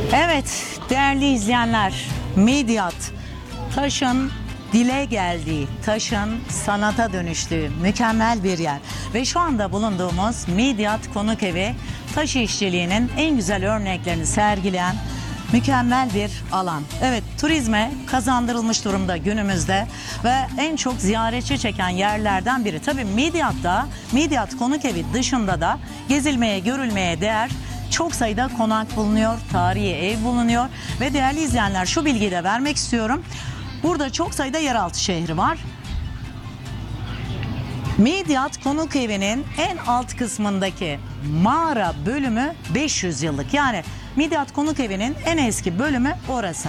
Evet değerli izleyenler, Midyat, taşın dile geldiği, taşın sanata dönüştüğü mükemmel bir yer. Ve şu anda bulunduğumuz Midyat Konuk Evi, taş işçiliğinin en güzel örneklerini sergileyen mükemmel bir alan. Evet, turizme kazandırılmış durumda günümüzde ve en çok ziyaretçi çeken yerlerden biri. Tabii Midyat'ta, Midyat Konuk Evi dışında da gezilmeye, görülmeye değer çok sayıda konak bulunuyor, tarihi ev bulunuyor ve değerli izleyenler, şu bilgiyi de vermek istiyorum. Burada çok sayıda yeraltı şehri var. Midyat Konuk Evi'nin en alt kısmındaki mağara bölümü 500 yıllık. Yani Midyat Konuk Evi'nin en eski bölümü orası.